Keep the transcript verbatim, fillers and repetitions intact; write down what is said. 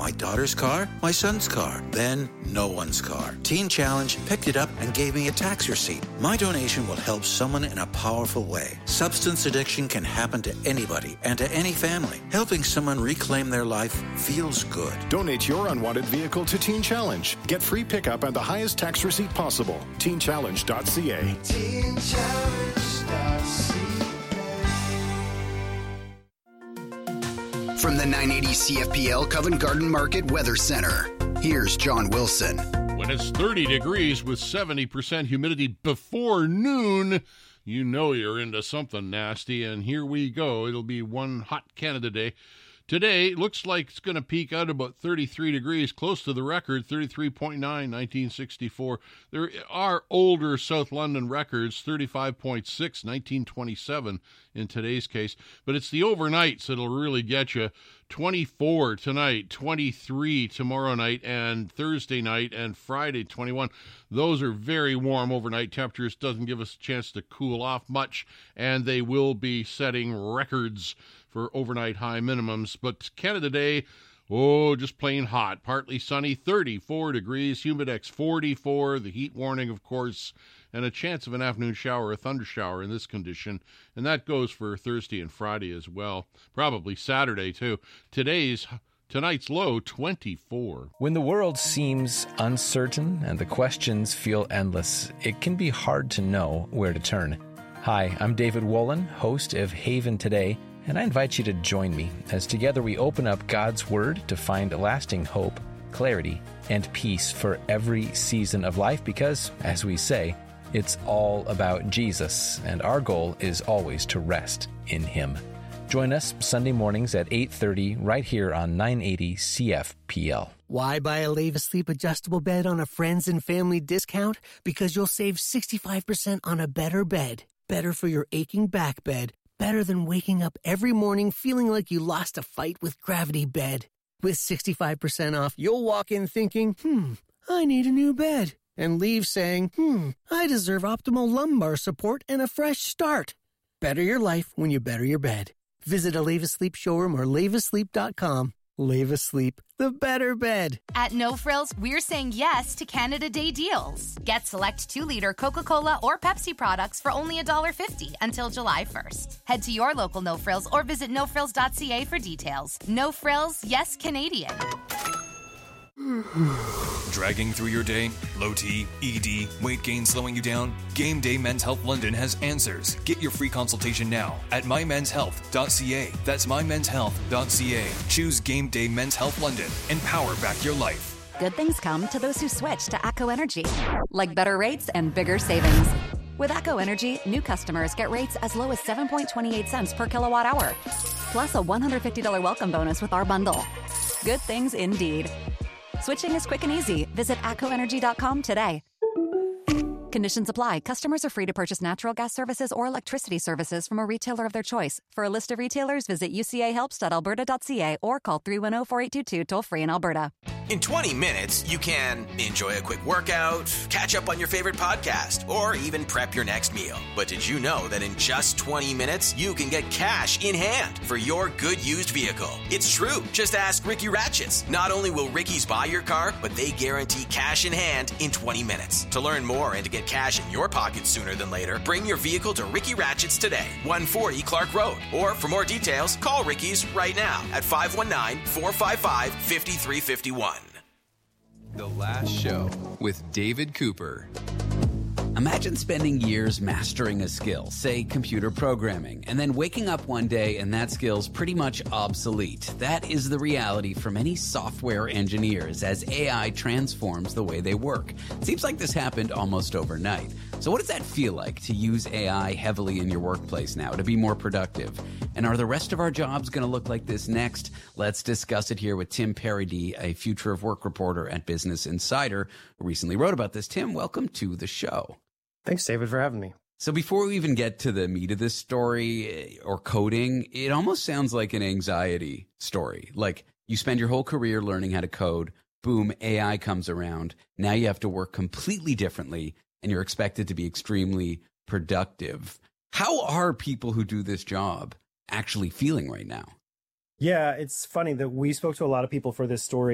My daughter's car, my son's car, then no one's car. Teen Challenge picked it up and gave me a tax receipt. My donation will help someone in a powerful way. Substance addiction can happen to anybody and to any family. Helping someone reclaim their life feels good. Donate your unwanted vehicle to Teen Challenge. Get free pickup and the highest tax receipt possible. teen challenge dot c a. teen challenge dot c a. From the nine eighty C F P L Covent Garden Market Weather Center, here's John Wilson. When it's thirty degrees with seventy percent humidity before noon, you know you're into something nasty, and here we go. It'll be one hot Canada day. Today, looks like it's going to peak out about thirty-three degrees, close to the record, thirty-three point nine, nineteen sixty-four. There are older South London records, thirty-five point six, nineteen twenty-seven in today's case. But it's the overnights that'll really get you. twenty-four tonight, twenty-three tomorrow night, and Thursday night, and Friday, twenty-one. Those are very warm overnight temperatures. Doesn't give us a chance to cool off much, and they will be setting records for overnight high minimums. But Canada Day, oh, just plain hot. Partly sunny, thirty-four degrees, humidex forty-four, the heat warning, of course, and a chance of an afternoon shower, a thunder shower in this condition. And that goes for Thursday and Friday as well. Probably Saturday, too. Today's, tonight's low, twenty-four. When the world seems uncertain and the questions feel endless, it can be hard to know where to turn. Hi, I'm David Wolin, host of Haven Today, and I invite you to join me as together we open up God's Word to find lasting hope, clarity, and peace for every season of life because, as we say, it's all about Jesus, and our goal is always to rest in Him. Join us Sunday mornings at eight thirty right here on nine eighty C F P L. Why buy a Leva Sleep adjustable bed on a friends and family discount? Because you'll save sixty-five percent on a better bed. Better for your aching back bed. Better than waking up every morning feeling like you lost a fight with Gravity Bed. With sixty-five percent off, you'll walk in thinking, hmm, I need a new bed. And leave saying, hmm, I deserve optimal lumbar support and a fresh start. Better your life when you better your bed. Visit a Leva Sleep showroom or leva sleep dot com. Leva Sleep, the better bed. At No Frills, we're saying yes to Canada Day deals. Get select two-liter Coca-Cola or Pepsi products for only one dollar fifty until July first. Head to your local No Frills or visit no frills dot c a for details. No Frills, yes Canadian. Dragging through your day? Low T, E D, weight gain slowing you down? Game Day Men's Health London has answers. Get your free consultation now at my mens health dot c a. That's my mens health dot c a. Choose Game Day Men's Health London and power back your life. Good things come to those who switch to ACO Energy, like better rates and bigger savings. With ACO Energy, new customers get rates as low as seven point two eight cents per kilowatt hour, plus a one hundred fifty dollars welcome bonus with our bundle. Good things indeed. Switching is quick and easy. Visit A C O energy dot com today. Conditions apply. Customers are free to purchase natural gas services or electricity services from a retailer of their choice. For a list of retailers, visit u c a helps dot alberta dot c a or call three one zero, four eight two two toll-free in Alberta. In twenty minutes, you can enjoy a quick workout, catch up on your favorite podcast, or even prep your next meal. But did you know that in just twenty minutes, you can get cash in hand for your good used vehicle? It's true. Just ask Ricky Ratchets. Not only will Ricky's buy your car, but they guarantee cash in hand in twenty minutes. To learn more and to get cash in your pocket sooner than later, bring your vehicle to Ricky Ratchets today, one forty Clark Road. Or for more details, call Ricky's right now at five one nine, four five five, five three five one. The Last Show with David Cooper. Imagine spending years mastering a skill, say computer programming, and then waking up one day and that skill's pretty much obsolete. That is the reality for many software engineers as A I transforms the way they work. It seems like this happened almost overnight. So what does that feel like to use A I heavily in your workplace now to be more productive? And are the rest of our jobs going to look like this next? Let's discuss it here with Tim Parady, a future of work reporter at Business Insider, who recently wrote about this. Tim, welcome to the show. Thanks, David, for having me. So before we even get to the meat of this story or coding, it almost sounds like an anxiety story. Like you spend your whole career learning how to code, boom, A I comes around. Now you have to work completely differently and you're expected to be extremely productive. How are people who do this job actually feeling right now? Yeah, it's funny that we spoke to a lot of people for this story